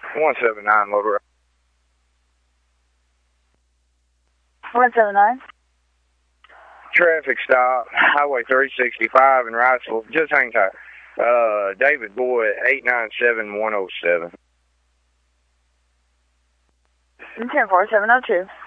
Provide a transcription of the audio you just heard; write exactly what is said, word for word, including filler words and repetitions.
one seven nine Motor. one seven nine. Traffic stop, Highway three sixty-five in Wrightsville. Just hang tight. Uh, David Boyd, eight nine seven one oh seven. ten four seven oh two.